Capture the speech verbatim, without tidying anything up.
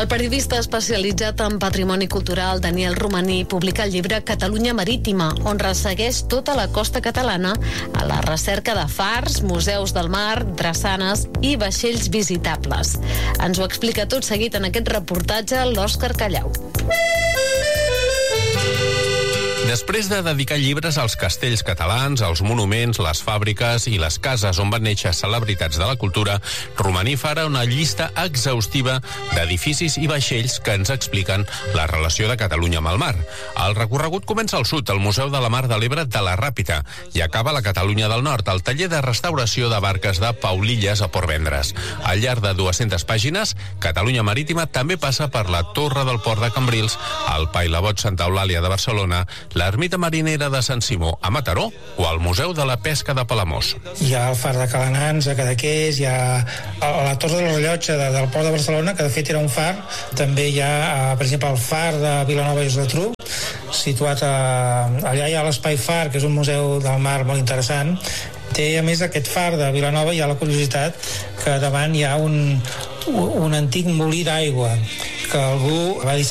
El periodista especialitzat en patrimoni cultural Daniel Romaní publica el llibre Catalunya Marítima, on ressegueix tota la costa catalana a la recerca de fars, museus del mar, drassanes i vaixells visitables. Ens ho explica tot seguit en aquest reportatge l'Òscar Callau. Després de dedicar llibres als castells catalans, als monuments, les fàbriques i les cases on van néixer celebritats de la cultura, Romaní fa ara una llista exhaustiva d'edificis i vaixells que ens expliquen la relació de Catalunya amb el mar. El recorregut comença al sud, al Museu de la Mar de l'Ebre de la Ràpita, i acaba a la Catalunya del Nord, al taller de restauració de barques de Paulilles a Portvendres. Al llarg de dues-centes pàgines, Catalunya Marítima també passa per la Torre del Port de Cambrils, el Pailabot Santa Eulàlia de Barcelona, l'Ermita Marinera de Sant Simó a Mataró o al Museu de la Pesca de Palamós. Hi ha el far de Calanans a Cadaqués, hi ha la Torre del Rellotge de, del Port de Barcelona, que de fet era un far. També hi ha, per exemple, el far de Vilanova i Geltrú, situat a, allà hi ha l'Espai Far, que és un museu del mar molt interessant. Té, a més, aquest far de Vilanova, hi ha la curiositat que davant hi ha un, un antic molí d'aigua que algú va